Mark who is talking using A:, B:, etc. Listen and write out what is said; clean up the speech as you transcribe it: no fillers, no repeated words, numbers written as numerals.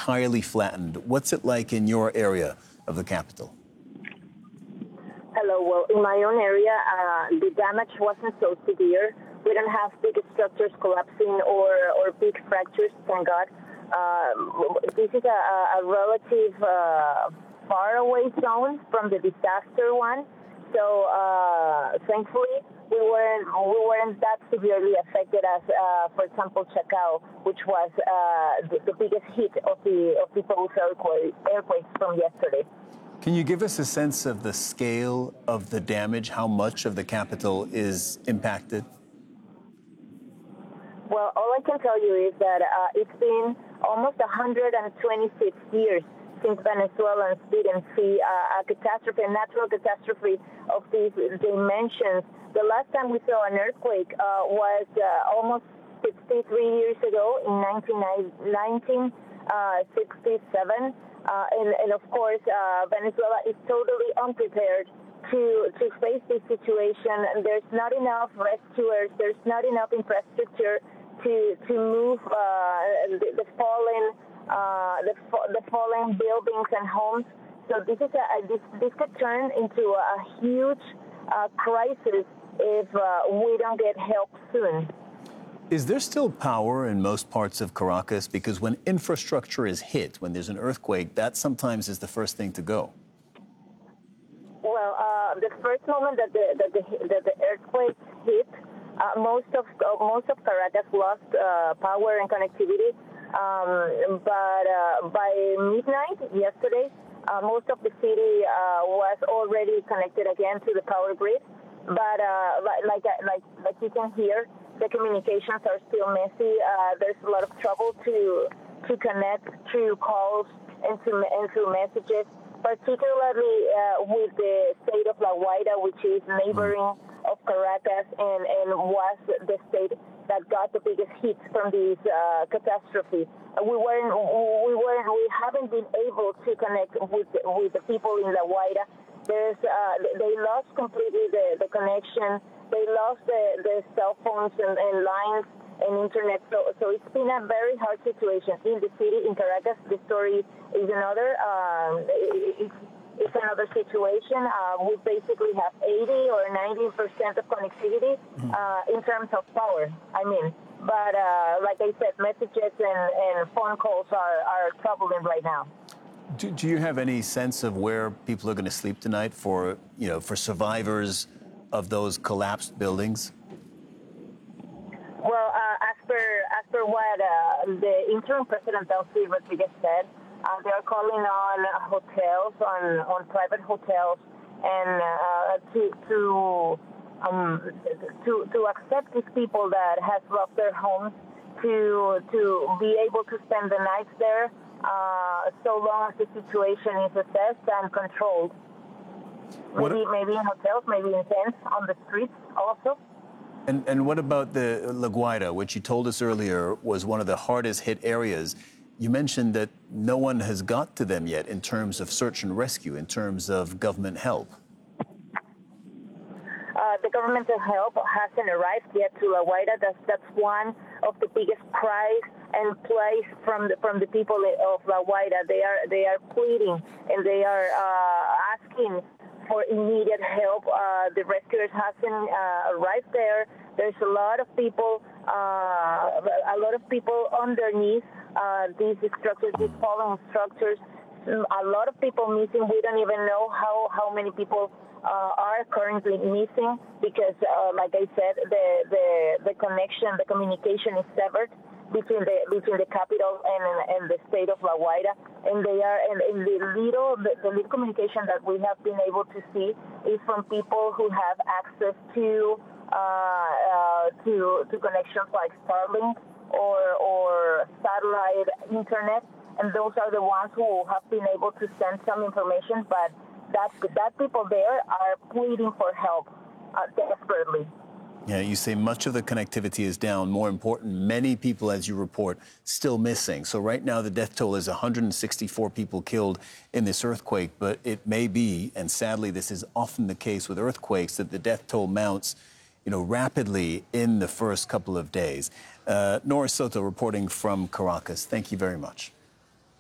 A: entirely flattened. What's it like in your area of the capital?
B: Hello. Well, in my own area, the damage wasn't so severe. We don't have big structures collapsing or big fractures, thank God. This is a relative faraway zone from the disaster one. So thankfully, we weren't that severely affected as, for example, Chacao, which was the biggest hit of the both earthquakes from yesterday.
A: Can you give us a sense of the scale of the damage? How much of the capital is impacted?
B: Well, all I can tell you is that it's been almost 126 years since Venezuelans didn't see a catastrophe, a natural catastrophe of these dimensions. The last time we saw an earthquake was almost 63 years ago in 1967. And of course, Venezuela is totally unprepared to face this situation. And there's not enough rescuers. There's not enough infrastructure to move the fallen buildings and homes. So this could turn into a huge crisis if we don't get help soon.
A: Is there still power in most parts of Caracas? Because when infrastructure is hit, when there's an earthquake, that sometimes is the first thing to go.
B: Well, the first moment that the earthquake hit, most of Caracas lost power and connectivity. But by midnight yesterday, most of the city was already connected again to the power grid. But like you can hear, the communications are still messy. There's a lot of trouble to connect through calls and through messages, particularly with the state of La Guaira, which is neighboring of Caracas and was the state that got the biggest hits from this catastrophe. We haven't been able to connect with the people in La Guaira. They lost completely the connection. They lost the cell phones and lines and internet. So it's been a very hard situation in the city, in Caracas. The story is another. It's another situation. We basically have 80 or 90% of connectivity in terms of power. But like I said, messages and phone calls are troubling right now.
A: Do you have any sense of where people are going to sleep tonight for survivors of those collapsed buildings?
B: Well, as per what the interim president Delcy Rodriguez said, they are calling on hotels, on private hotels, and to accept these people that have lost their homes to be able to spend the nights there, so long as the situation is assessed and controlled. Maybe in hotels, maybe in tents on the streets also.
A: And what about the La Guaira, which you told us earlier was one of the hardest hit areas? You mentioned that no one has got to them yet in terms of search and rescue, in terms of government help.
B: The governmental help hasn't arrived yet to La Guaira. That's one of the biggest cries and plays from the people of La Guaira. They are pleading and they are asking for immediate help. The rescuers hasn't arrived there. There's a lot of people underneath these structures, these fallen structures. A lot of people missing. We don't even know how many people are currently missing because, like I said, the connection, the communication is severed between the capital and the state of La Guaira, and they are and the little communication that we have been able to see is from people who have access to connections like Starlink or satellite internet, and those are the ones who have been able to send some information, but that people there are pleading for help desperately.
A: Yeah, you say much of the connectivity is down. More important, many people, as you report, still missing. So right now the death toll is 164 people killed in this earthquake, but it may be, and sadly this is often the case with earthquakes, that the death toll mounts rapidly in the first couple of days. Nora Soto reporting from Caracas. Thank you very much.